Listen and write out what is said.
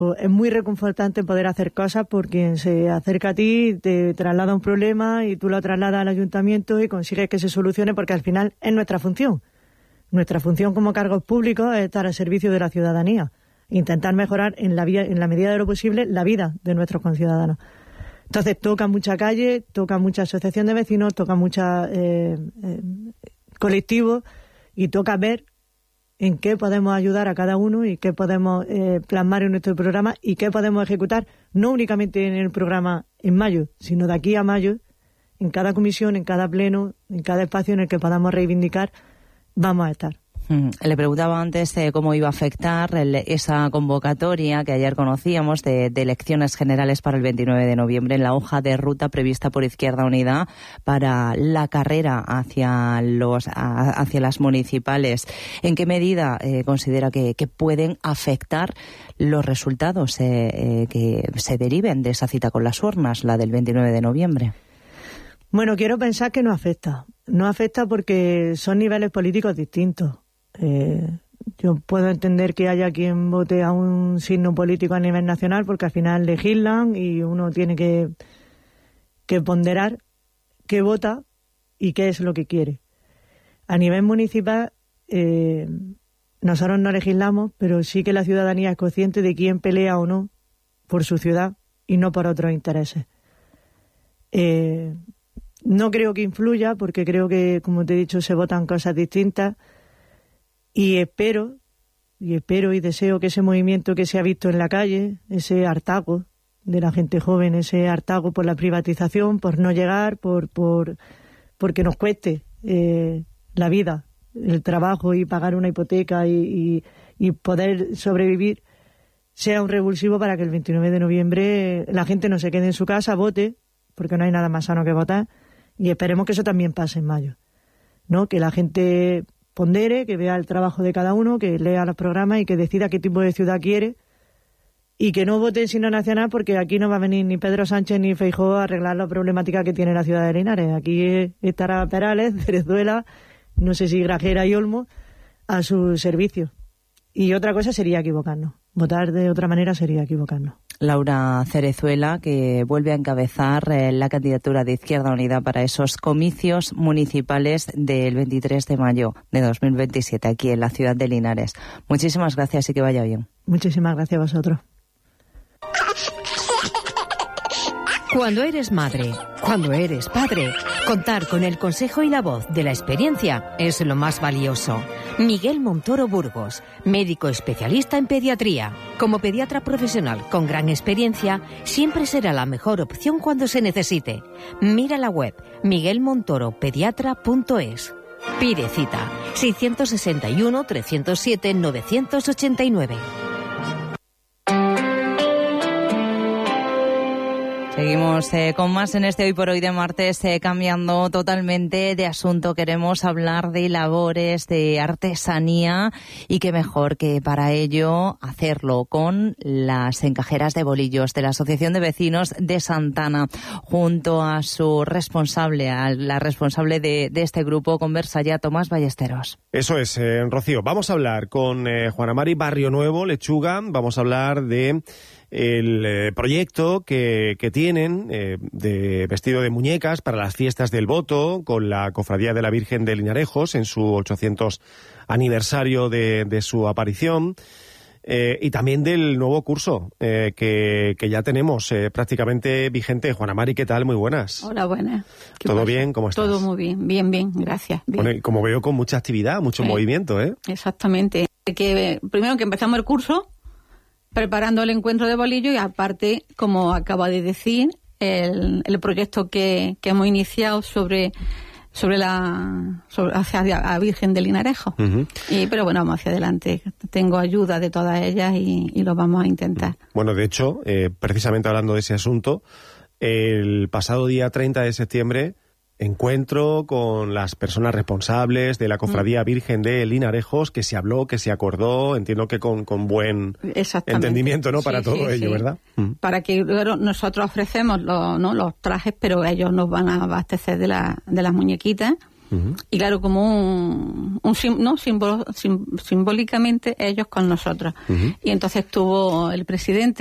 Es muy reconfortante poder hacer cosas por quien se acerca a ti, te traslada un problema y tú lo trasladas al ayuntamiento y consigues que se solucione, porque al final es nuestra función. Nuestra función como cargos públicos es estar al servicio de la ciudadanía, intentar mejorar en la medida de lo posible la vida de nuestros conciudadanos. Entonces toca mucha calle, toca mucha asociación de vecinos, toca mucha colectivos y toca ver en qué podemos ayudar a cada uno y qué podemos plasmar en nuestro programa y qué podemos ejecutar, no únicamente en el programa en mayo, sino de aquí a mayo, en cada comisión, en cada pleno, en cada espacio en el que podamos reivindicar, vamos a estar. Le preguntaba antes cómo iba a afectar esa convocatoria que ayer conocíamos de elecciones generales para el 29 de noviembre en la hoja de ruta prevista por Izquierda Unida para la carrera hacia las municipales. ¿En qué medida considera que pueden afectar los resultados que se deriven de esa cita con las urnas, la del 29 de noviembre? Bueno, quiero pensar que no afecta. No afecta porque son niveles políticos distintos. Yo puedo entender que haya quien vote a un signo político a nivel nacional porque al final legislan y uno tiene que ponderar qué vota y qué es lo que quiere. A nivel municipal, nosotros no legislamos, pero sí que la ciudadanía es consciente de quién pelea o no por su ciudad y no por otros intereses. No creo que influya porque creo que, como te he dicho, se votan cosas distintas. Y espero y deseo que ese movimiento que se ha visto en la calle, ese hartazgo de la gente joven, ese hartazgo por la privatización, por no llegar, porque nos cueste la vida, el trabajo y pagar una hipoteca y poder sobrevivir, sea un revulsivo para que el 29 de noviembre la gente no se quede en su casa, vote, porque no hay nada más sano que votar, y esperemos que eso también pase en mayo, ¿no? Que la gente pondere, que vea el trabajo de cada uno, que lea los programas y que decida qué tipo de ciudad quiere y que no vote en signo nacional porque aquí no va a venir ni Pedro Sánchez ni Feijóo a arreglar la problemática que tiene la ciudad de Linares. Aquí estará Perales, Cerezuela, no sé si Grajera y Olmo a su servicio. Y otra cosa sería equivocarnos. Votar de otra manera sería equivocarnos. Laura Cerezuela, que vuelve a encabezar la candidatura de Izquierda Unida para esos comicios municipales del 23 de mayo de 2027 aquí en la ciudad de Linares. Muchísimas gracias y que vaya bien. Muchísimas gracias a vosotros. Cuando eres madre, cuando eres padre, contar con el consejo y la voz de la experiencia es lo más valioso. Miguel Montoro Burgos, médico especialista en pediatría. Como pediatra profesional con gran experiencia, siempre será la mejor opción cuando se necesite. Mira la web miguelmontoropediatra.es. Pide cita 661 307 989. Seguimos con más en este Hoy por Hoy de martes, cambiando totalmente de asunto. Queremos hablar de labores, de artesanía y qué mejor que para ello hacerlo con las encajeras de bolillos de la Asociación de Vecinos de Santana, junto a su responsable, a la responsable de este grupo. Conversa ya Tomás Ballesteros. Eso es, Rocío. Vamos a hablar con Juana Mari Barrio Nuevo, Lechuga. Vamos a hablar de el proyecto que tienen de vestido de muñecas para las fiestas del voto con la Cofradía de la Virgen de Linarejos en su 800 aniversario de su aparición, y también del nuevo curso que ya tenemos prácticamente vigente. Juana Mari, ¿qué tal? Muy buenas. Hola, buenas. ¿Todo bien? ¿Cómo estás? Todo muy bien, bien, gracias. Bien. Bueno, como veo, con mucha actividad, mucho movimiento, ¿eh? Exactamente. Primero que empezamos el curso, preparando el encuentro de bolillo, y aparte, como acaba de decir, el proyecto que hemos iniciado hacia la Virgen de Linarejo. Uh-huh. Pero bueno, vamos hacia adelante. Tengo ayuda de todas ellas y lo vamos a intentar. Bueno, de hecho, precisamente hablando de ese asunto, el pasado día 30 de septiembre, encuentro con las personas responsables de la Cofradía Virgen de Linarejos, que se habló, que se acordó, entiendo que con buen entendimiento, ¿no? Sí, para todo ello, ¿verdad? Para que luego nosotros ofrecemos los trajes, pero ellos nos van a abastecer de las muñequitas, Y claro, como simbólicamente ellos con nosotros. Y entonces estuvo el presidente